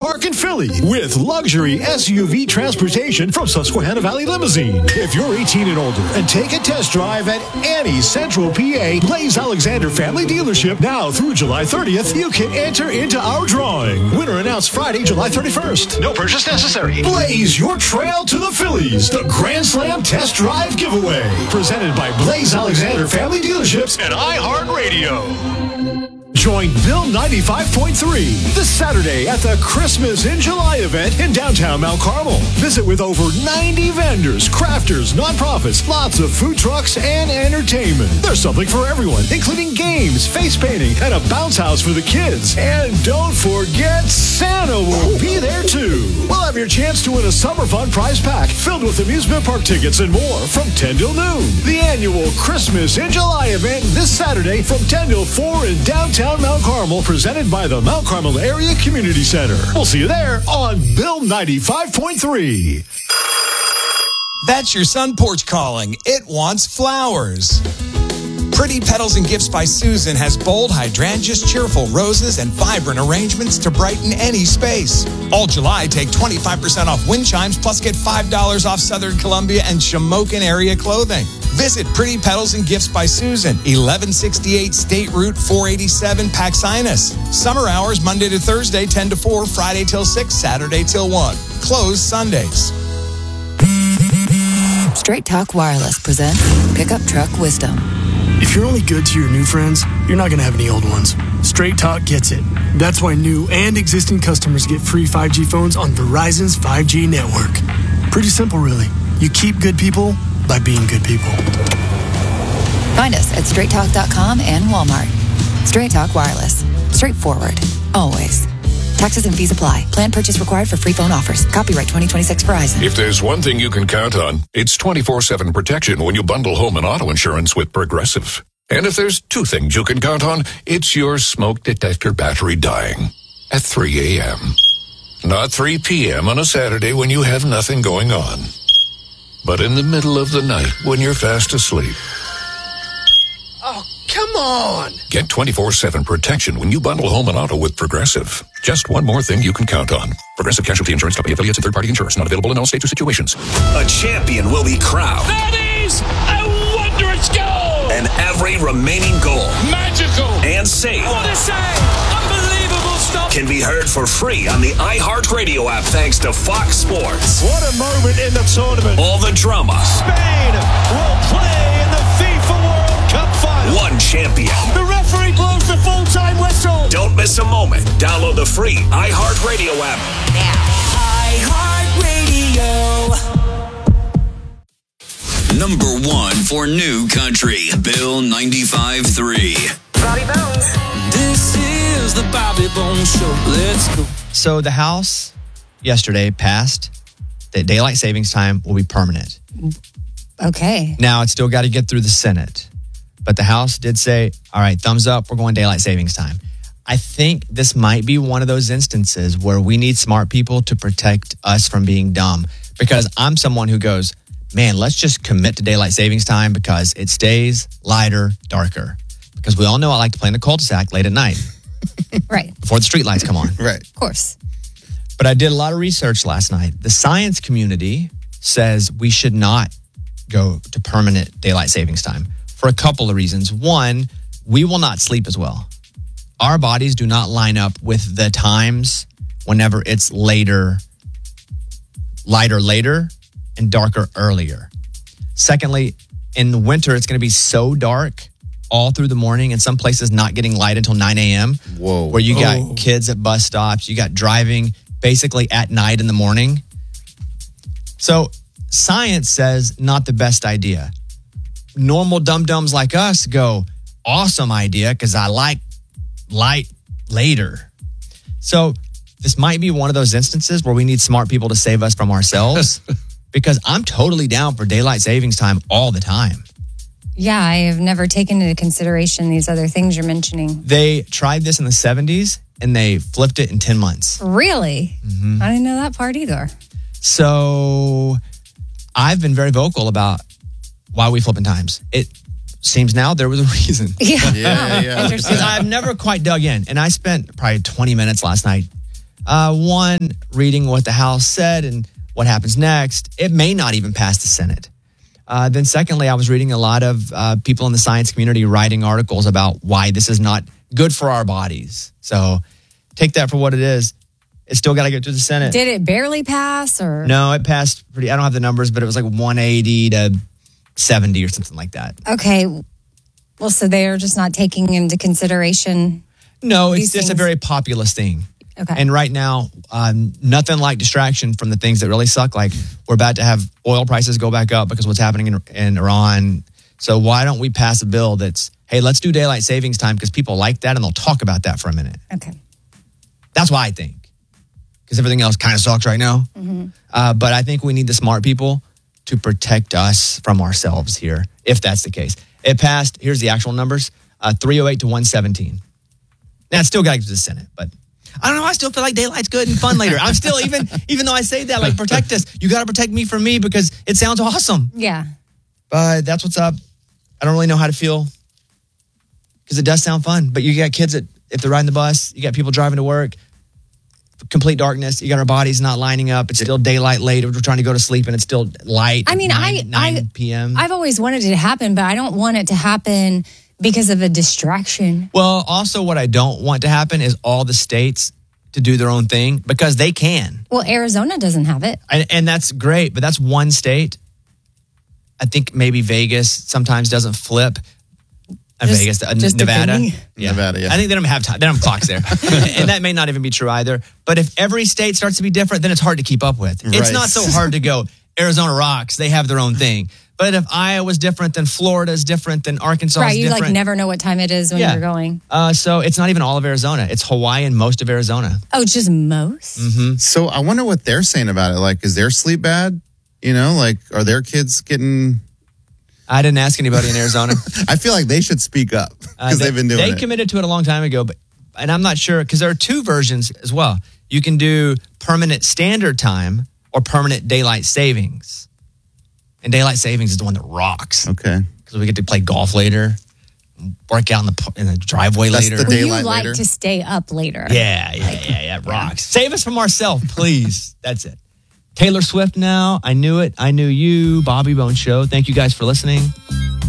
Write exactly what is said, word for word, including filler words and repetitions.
Park in Philly with luxury S U V transportation from Susquehanna Valley Limousine. If you're eighteen and older and take a test drive at any Central P A Blaze Alexander family dealership now through July thirtieth, you can enter into our drawing. Winner announced Friday, July thirty-first. No purchase necessary. Blaze your trail to the Phillies. The Grand Slam Test Drive Giveaway. Presented by Blaze Alexander Family Dealerships and iHeartRadio. Join Bill ninety-five point three this Saturday at the Christmas in July event in downtown Mount Carmel. Visit with over ninety vendors, crafters, nonprofits, lots of food trucks, and entertainment. There's something for everyone, including games, face painting, and a bounce house for the kids. And don't forget, Santa will be there too. We'll have your chance to win a summer fun prize pack filled with amusement park tickets and more from ten till noon. The annual Christmas in July event this Saturday from ten till four in downtown Mount Carmel, presented by the Mount Carmel Area Community Center. We'll see you there on Bill ninety-five point three. That's your sun porch calling. It wants flowers. Pretty Petals and Gifts by Susan has bold hydrangeas, cheerful roses, and vibrant arrangements to brighten any space. All July, take twenty-five percent off wind chimes, plus get five dollars off Southern Columbia and Shamokin area clothing. Visit Pretty Petals and Gifts by Susan, eleven sixty-eight State Route four eighty-seven, Paxinas. Summer hours, Monday to Thursday, ten to four, Friday till six, Saturday till one. Closed Sundays. Straight Talk Wireless presents Pickup Truck Wisdom. If you're only good to your new friends, you're not going to have any old ones. Straight Talk gets it. That's why new and existing customers get free five G phones on Verizon's five G network. Pretty simple, really. You keep good people by being good people. Find us at straight talk dot com and Walmart. Straight Talk Wireless. Straightforward. Always. Taxes and fees apply. Plan purchase required for free phone offers. Copyright twenty twenty-six Verizon. If there's one thing you can count on, it's twenty-four seven protection when you bundle home and auto insurance with Progressive. And if there's two things you can count on, it's your smoke detector battery dying at three a.m. Not three p.m. on a Saturday when you have nothing going on, but in the middle of the night when you're fast asleep. Oh, come on! Get twenty-four seven protection when you bundle home and auto with Progressive. Just one more thing you can count on. Progressive Casualty Insurance Company affiliates and third-party insurers. Not available in all states or situations. A champion will be crowned. That is a wondrous goal! And every remaining goal. Magical! And save. What a save! Unbelievable stuff! Can be heard for free on the iHeartRadio app thanks to Fox Sports. What a moment in the tournament. All the drama. Spain will play in the FIFA World Cup final. One champion. The referee blows the full-time whistle. Don't miss a moment. Download the free iHeartRadio app now. iHeartRadio. Number one for new country, Bill ninety-five point three. Bobby Bones. This is the Bobby Bones Show. Let's go. So the House yesterday passed that daylight savings time will be permanent. Okay. Now, it's still got to get through the Senate. But the House did say, all right, thumbs up, we're going daylight savings time. I think this might be one of those instances where we need smart people to protect us from being dumb. Because I'm someone who goes, man, let's just commit to daylight savings time because it stays lighter, darker. Because we all know I like to play in the cul-de-sac late at night. Right. Before the street lights come on. Right. Of course. But I did a lot of research last night. The science community says we should not go to permanent daylight savings time for a couple of reasons. One, we will not sleep as well. Our bodies do not line up with the times whenever it's later, lighter later, and darker earlier. Secondly, in the winter, it's going to be so dark all through the morning, and some places not getting light until nine a.m. Whoa. Where you got oh. kids at bus stops, you got driving basically at night in the morning. So science says not the best idea. Normal dum-dums like us go, awesome idea, because I like light later. So this might be one of those instances where we need smart people to save us from ourselves because I'm totally down for daylight savings time all the time. Yeah, I have never taken into consideration these other things you're mentioning. They tried this in the seventies and they flipped it in ten months. Really? Mm-hmm. I didn't know that part either. So I've been very vocal about why we flip in times. It seems now there was a reason. Yeah, yeah, yeah. Because I've never quite dug in. And I spent probably twenty minutes last night Uh, one, reading what the House said and what happens next. It may not even pass the Senate. Uh, then secondly, I was reading a lot of uh, people in the science community writing articles about why this is not good for our bodies. So take that for what it is. It's still got to get to the Senate. Did it barely pass or? No, it passed pretty, I don't have the numbers, but it was like one eighty to seventy or something like that. Okay. Well, so they are just not taking into consideration. No, it's these just things? a very populist thing. Okay. And right now, um, nothing like distraction from the things that really suck. Like we're about to have oil prices go back up because what's happening in, in Iran. So why don't we pass a bill that's, hey, let's do daylight savings time because people like that and they'll talk about that for a minute. Okay. That's why I think. Because everything else kind of sucks right now. Mm-hmm. Uh, but I think we need the smart people to protect us from ourselves here, if that's the case. It passed, here's the actual numbers, uh, three oh eight to one seventeen. Now, it's still got to go to the Senate, but I don't know. I still feel like daylight's good and fun later. I'm still, even even though I say that, like, protect us. You got to protect me from me because it sounds awesome. Yeah. But that's what's up. I don't really know how to feel because it does sound fun. But you got kids that, if they're riding the bus, you got people driving to work, complete darkness. You got our bodies not lining up. It's still daylight late. We're trying to go to sleep and it's still light. I mean, nine, I, nine p.m. I've always wanted it to happen, but I don't want it to happen because of a distraction. Well, also what I don't want to happen is all the states to do their own thing because they can. Well, Arizona doesn't have it. And, and that's great, but that's one state. I think maybe Vegas sometimes doesn't flip. Uh, Just- Vegas, uh, just Nevada. depending. Yeah. Nevada, yeah. I think they don't have time. They don't have clocks there. And that may not even be true either. But if every state starts to be different, then it's hard to keep up with. It's Right. not so hard to go, Arizona rocks. They have their own thing. But if Iowa's different, then Florida's different, then Arkansas Right, is you different. like never know what time it is when Yeah. you're going. Uh, so it's not even all of Arizona. It's Hawaii and most of Arizona. Oh, it's just most? Mm-hmm. So I wonder what they're saying about it. Like, is their sleep bad? You know, like, are their kids getting... I didn't ask anybody in Arizona. I feel like they should speak up because Uh, they, they've been doing They it. committed to it a long time ago, but and I'm not sure because there are two versions as well. You can do permanent standard time or permanent daylight savings. And daylight savings is the one that rocks. Okay. Because we get to play golf later, work out in the in the driveway That's later. the You daylight like later. to stay up later. Yeah, yeah, yeah, yeah. It rocks. Save us from ourselves, please. That's it. Taylor Swift now. I knew it. I knew you. Bobby Bones Show. Thank you guys for listening.